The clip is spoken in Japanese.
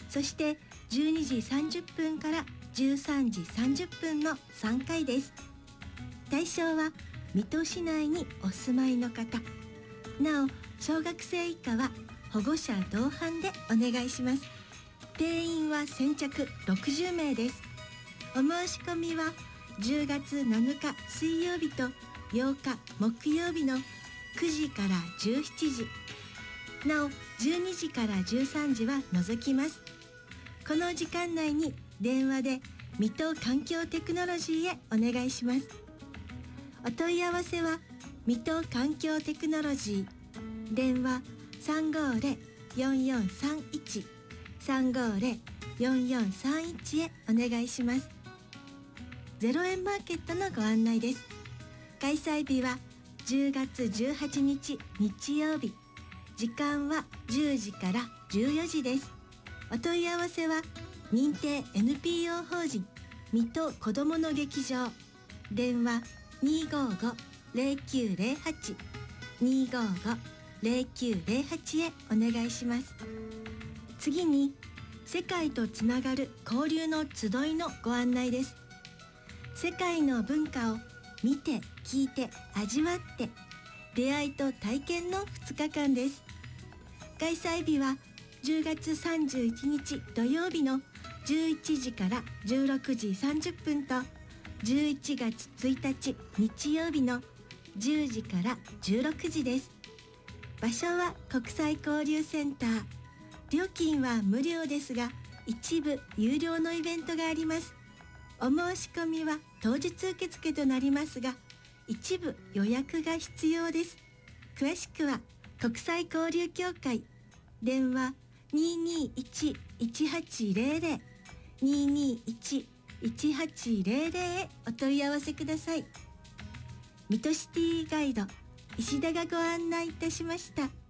そして12時30分から13時30分の3回です。対象は水戸市内にお住まいの方、なお小学生以下は保護者同伴でお願いします。定員は先着60名です。お申し込みは10月7日水曜日と8日木曜日の9時から17時、なお12時から13時は除きます。この時間内に電話で水戸環境テクノロジーへお願いします。お問い合わせは水戸環境テクノロジー、電話350-4431 350-4431へお願いします。0円マーケットのご案内です。開催日は10月18日日曜日、時間は10時から14時です。お問い合わせは認定 NPO 法人水戸こどもの劇場、電話255-0908 255-0908へお願いします。次に世界とつながる交流の集いのご案内です。世界の文化を見て聞いて味わって出会いと体験の2日間です。開催日は10月31日土曜日の11時から16時30分と11月1日日曜日の10時から16時です。場所は国際交流センター。料金は無料ですが一部有料のイベントがあります。お申し込みは当日受付となりますが一部予約が必要です。詳しくは国際交流協会、電話221-1800 221-1800へお問い合わせください。水戸シティガイド石田がご案内いたしました。